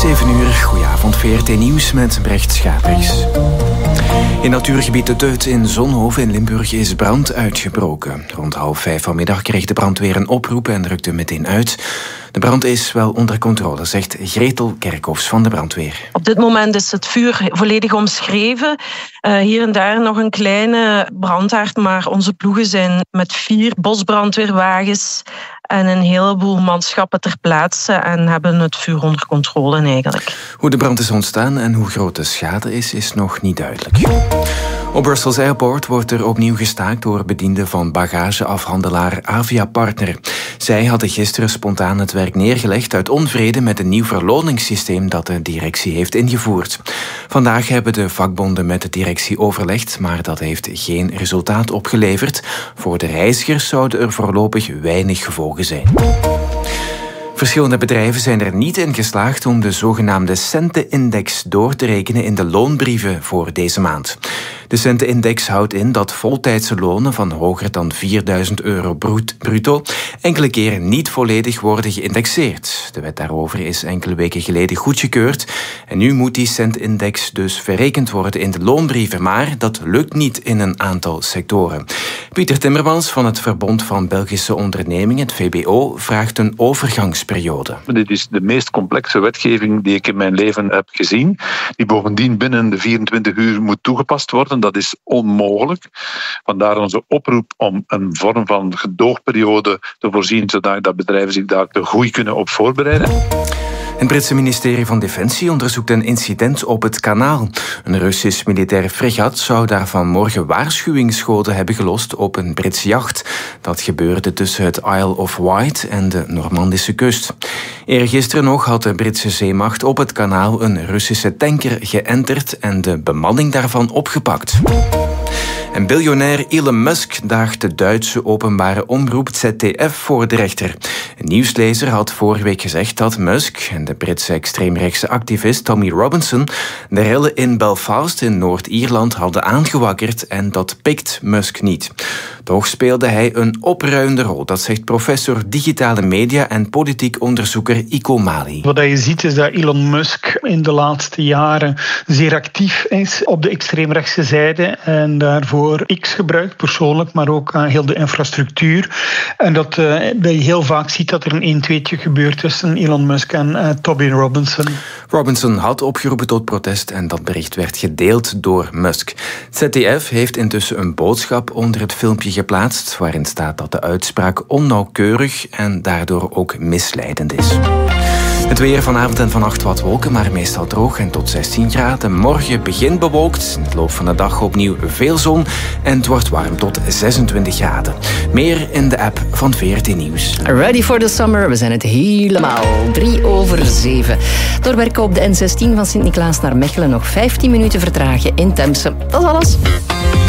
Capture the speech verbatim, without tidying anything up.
zeven uur, goedenavond, V R T Nieuws met Brecht Schapers. In natuurgebied De Teut in Zonhoven in Limburg is brand uitgebroken. Rond half vijf vanmiddag kreeg de brandweer een oproep en rukte meteen uit. De brand is wel onder controle, zegt Gretel Kerkhoffs van de brandweer. Op dit moment is het vuur volledig omschreven. Uh, hier en daar nog een kleine brandhaard, maar onze ploegen zijn met vier bosbrandweerwagens en een heleboel manschappen ter plaatse en hebben het vuur onder controle eigenlijk. Hoe de brand is ontstaan en hoe groot de schade is, is nog niet duidelijk. Op Brussels Airport wordt er opnieuw gestaakt door bedienden van bagageafhandelaar Avia Partner. Zij hadden gisteren spontaan het werk neergelegd uit onvrede met een nieuw verloningssysteem dat de directie heeft ingevoerd. Vandaag hebben de vakbonden met de directie overlegd, maar dat heeft geen resultaat opgeleverd. Voor de reizigers zouden er voorlopig weinig gevolgen zijn. Verschillende bedrijven zijn er niet in geslaagd om de zogenaamde centenindex door te rekenen in de loonbrieven voor deze maand. De centenindex houdt in dat voltijdse lonen van hoger dan vierduizend euro bruto enkele keren niet volledig worden geïndexeerd. De wet daarover is enkele weken geleden goedgekeurd en nu moet die centenindex dus verrekend worden in de loonbrieven, maar dat lukt niet in een aantal sectoren. Pieter Timmermans van het Verbond van Belgische Ondernemingen, het V B O, vraagt een overgangsperiode. Dit is de meest complexe wetgeving die ik in mijn leven heb gezien, die bovendien binnen de vierentwintig uur moet toegepast worden. Dat is onmogelijk. Vandaar onze oproep om een vorm van gedoogperiode te voorzien, zodat bedrijven zich daar te goed kunnen op voorbereiden. Het Britse ministerie van Defensie onderzoekt een incident op het kanaal. Een Russisch militair fregat zou daar vanmorgen waarschuwingsschoten hebben gelost op een Britse jacht. Dat gebeurde tussen het Isle of Wight en de Normandische kust. Eergisteren nog had de Britse zeemacht op het kanaal een Russische tanker geënterd en de bemanning daarvan opgepakt. En biljonair Elon Musk daagt de Duitse openbare omroep Z D F voor de rechter. Een nieuwslezer had vorige week gezegd dat Musk en de Britse extreemrechtse activist Tommy Robinson de rellen in Belfast in Noord-Ierland hadden aangewakkerd en dat pikt Musk niet. Toch speelde hij een opruiende rol, dat zegt professor digitale media en politiek onderzoeker Iko Mali. Wat je ziet is dat Elon Musk in de laatste jaren zeer actief is op de extreemrechtse zijde en daarvoor X gebruikt persoonlijk, maar ook aan heel de infrastructuur. En dat, uh, dat je heel vaak ziet dat er een een-tweetje gebeurt tussen Elon Musk en uh, Tommy Robinson. Robinson had opgeroepen tot protest en dat bericht werd gedeeld door Musk. Z D F heeft intussen een boodschap onder het filmpje geplaatst waarin staat dat de uitspraak onnauwkeurig en daardoor ook misleidend is. Het weer vanavond en vannacht wat wolken, maar meestal droog en tot zestien graden. Morgen begint bewolkt, in het loop van de dag opnieuw veel zon en het wordt warm tot zesentwintig graden. Meer in de app van V R T Nieuws. Ready for the summer, we zijn het helemaal. Drie over zeven. Doorwerken op de N zestien van Sint-Niklaas naar Mechelen nog vijftien minuten vertragen in Temse. Dat is alles.